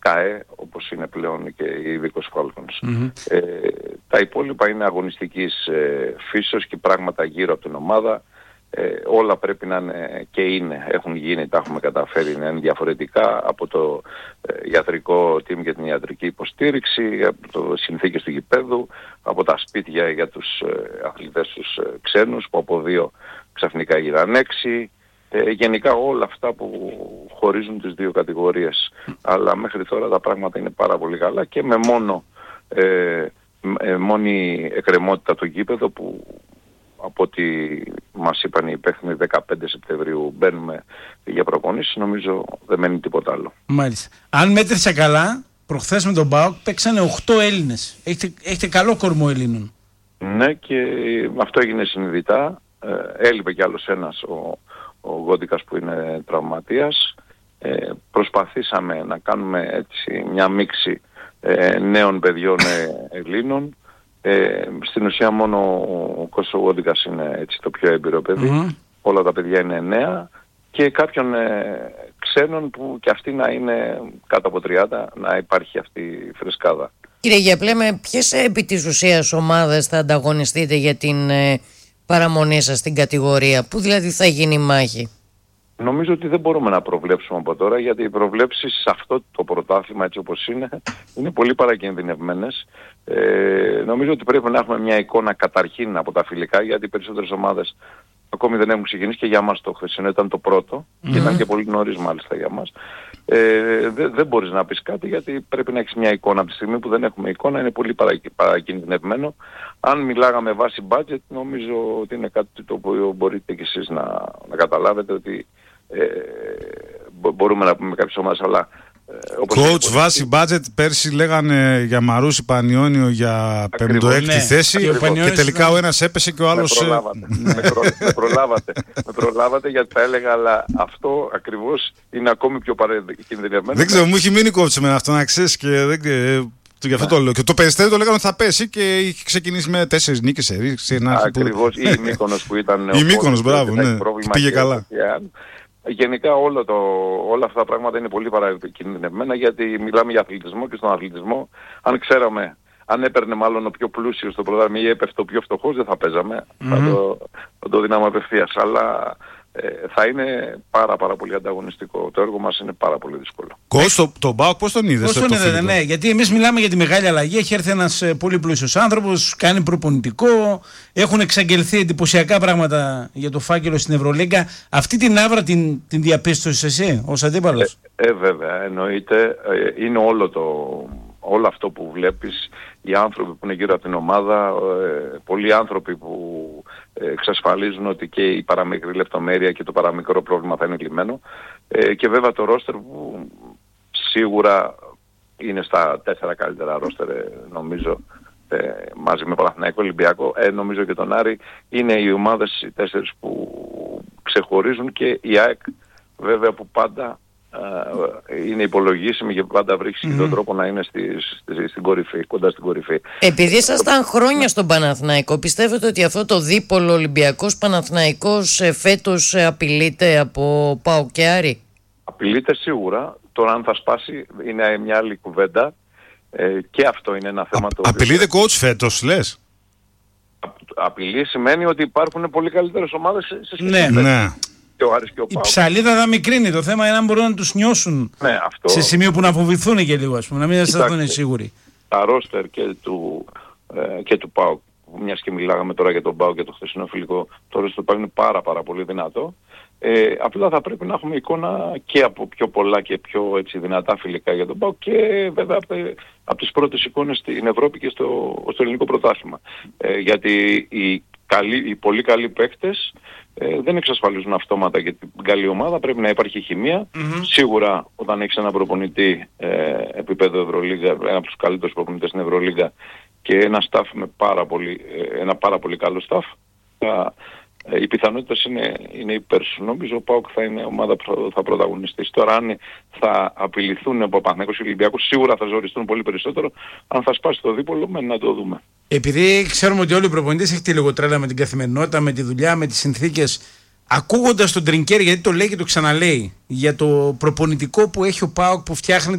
ΚΑΕ, όπως είναι πλέον και οι Βίκος Falcons. Τα υπόλοιπα είναι αγωνιστικής φύσεως και πράγματα γύρω από την ομάδα. Όλα πρέπει να είναι και έχουν γίνει, τα έχουμε καταφέρει να είναι διαφορετικά από το ιατρικό team για την ιατρική υποστήριξη, από το συνθήκες του γηπέδου, από τα σπίτια για τους αθλητές τους ξένους που από 2 ξαφνικά έγιναν 6. Γενικά όλα αυτά που χωρίζουν τις 2 κατηγορίες. Αλλά μέχρι τώρα τα πράγματα είναι πάρα πολύ καλά και με μόνη εκκρεμότητα το γήπεδο που από ό,τι μας είπαν οι υπεύθυνοι 15 Σεπτεμβρίου μπαίνουμε για προπονήσεις, νομίζω δεν μένει τίποτα άλλο. Μάλιστα. Αν μέτρησα καλά, προχθές με τον ΠΑΟΚ παίξανε 8 Έλληνες. Έχετε καλό κορμό Ελλήνων. Ναι, και αυτό έγινε συνειδητά. Έλειπε κι άλλος ένας, ο Γόντικας που είναι τραυματίας. Προσπαθήσαμε να κάνουμε έτσι μια μίξη νέων παιδιών Ελλήνων. Στην ουσία μόνο ο Κώστας Γόντικας είναι έτσι το πιο έμπειρο παιδί. Όλα τα παιδιά είναι νέα και κάποιων ξένων που και αυτοί να είναι κάτω από 30, να υπάρχει αυτή η φρεσκάδα. Κύριε Γιαπλέ, με ποιες επί της ουσίας ομάδες θα ανταγωνιστείτε για την παραμονή σας στην κατηγορία, πού δηλαδή θα γίνει η μάχη? Νομίζω ότι δεν μπορούμε να προβλέψουμε από τώρα, γιατί οι προβλέψεις σε αυτό το πρωτάθλημα έτσι όπως είναι πολύ παρακινδυνευμένες. Νομίζω ότι πρέπει να έχουμε μια εικόνα καταρχήν από τα φιλικά, γιατί οι περισσότερες ομάδες ακόμη δεν έχουν ξεκινήσει και για μας το χθεσινό ήταν το πρώτο και ήταν και πολύ νωρίς μάλιστα για μας. Δεν μπορείς να πεις κάτι, γιατί πρέπει να έχεις μια εικόνα. Από τη στιγμή που δεν έχουμε εικόνα είναι πολύ παρακινδυνευμένο. Αν μιλάγαμε βάσει budget, νομίζω ότι είναι κάτι το οποίο μπορείτε κι εσείς να καταλάβετε, ότι μπορούμε να πούμε κάποιες ομάδες, αλλά Coach, βάση budget πέρσι λέγανε για Μαρούσι Πανιόνιο για 5η θέση και τελικά ο ένας έπεσε και ο άλλος... Με προλάβατε γιατί τα έλεγα, αλλά αυτό ακριβώς είναι ακόμη πιο παρακινδυνευμένο. Δεν ξέρω, μου έχει μείνει Coach με αυτό να ξέρεις και γι' αυτό το λέω. Και το Περιστέρι το λέγανε ότι θα πέσει και είχε ξεκινήσει με 4 νίκες. Ακριβώς, ή η Μύκονος που ήταν... Η Μύκονος, μπράβο, ναι, πήγε καλά. Γενικά όλα αυτά τα πράγματα είναι πολύ παρακινδυνευμένα, γιατί μιλάμε για αθλητισμό και στον αθλητισμό αν έπαιρνε μάλλον ο πιο πλούσιος στο πρωτάθλημα ή έπεφτε ο πιο φτωχός, δεν θα παίζαμε, θα το δίναμε απευθείας, αλλά θα είναι πάρα πολύ ανταγωνιστικό. Το έργο μας είναι πάρα πολύ δύσκολο. Κώστο, τον ΠΑΟΚ πώς τον είδες? Πώς τον είδατε, ναι, γιατί εμείς μιλάμε για τη μεγάλη αλλαγή. Έχει έρθει ένας πολύ πλούσιος άνθρωπος, κάνει προπονητικό, έχουν εξαγγελθεί εντυπωσιακά πράγματα για το φάκελο στην Ευρωλίγκα. Αυτή την άβρα την διαπίστωσες εσύ ως αντίπαλος? Βέβαια, εννοείται. Είναι όλο αυτό που βλέπεις, οι άνθρωποι που είναι γύρω από την ομάδα, πολλοί άνθρωποι που εξασφαλίζουν ότι και η παραμικρή λεπτομέρεια και το παραμικρό πρόβλημα θα είναι λυμένο, και βέβαια το ρόστερ που σίγουρα είναι στα 4 καλύτερα ρόστερ, νομίζω, μαζί με Παναθηναϊκό, Ολυμπιακό, νομίζω και τον Άρη, είναι οι ομάδες οι 4 που ξεχωρίζουν, και η ΑΕΚ βέβαια που πάντα είναι υπολογίσιμη και πάντα βρίσκει τον τρόπο να είναι στην κορυφή, κοντά στην κορυφή. Επειδή ήσασταν χρόνια στον Παναθηναϊκό, πιστεύετε ότι αυτό το δίπολο Ολυμπιακός Παναθηναϊκός φέτος απειλείται από ΠΑΟΚ και Άρη? Απειλείται σίγουρα. Τώρα αν θα σπάσει είναι μια άλλη κουβέντα, και αυτό είναι ένα θέμα το οποίο... Απειλείται coach φέτος λες? Απειλή σημαίνει ότι υπάρχουν πολύ καλύτερες ομάδες σε σχέση με... Ναι. Η ψαλίδα θα μικρύνει. Το θέμα είναι αν μπορούν να τους νιώσουν σε σημείο που να φοβηθούν και λίγο, ας πούμε, να μην αισθανθούν σίγουροι. Τα ρόστερ και του ΠΑΟΚ, μιας και μιλάγαμε τώρα για τον ΠΑΟΚ και το χθεσινό φιλικό, το ρόστερ του ΠΑΟΚ είναι πάρα πολύ δυνατό. Απλά θα πρέπει να έχουμε εικόνα και από πιο πολλά και πιο έτσι, δυνατά φιλικά για τον ΠΑΟΚ, και βέβαια από τις πρώτες εικόνες στην Ευρώπη και στο ελληνικό πρωτάθλημα. Γιατί οι πολύ καλοί παίκτες δεν εξασφαλίζουν αυτόματα για την καλή ομάδα. Πρέπει να υπάρχει χημεία. Σίγουρα όταν έχεις ένα προπονητή επίπεδο Ευρωλίγα, ένα από τους καλύτερους προπονητές στην Ευρωλίγα, και ένα staff με ένα πάρα πολύ καλό staff, οι πιθανότητες είναι υπέρ σου. Νομίζω ο ΠΑΟΚ θα είναι ομάδα που θα πρωταγωνιστήσει. Τώρα αν θα απειληθούν από Παναθηναϊκός και Ολυμπιακός, σίγουρα θα ζοριστούν πολύ περισσότερο. Αν θα σπάσει το δίπολο, να το δούμε. Επειδή ξέρουμε ότι όλοι οι προπονητές έχετε λίγο τρέλα με την καθημερινότητα, με τη δουλειά, με τις συνθήκες, ακούγοντας τον Τρινκέρι, γιατί το λέει και το ξαναλέει, για το προπονητικό που έχει ο ΠΑΟΚ που φτιάχνει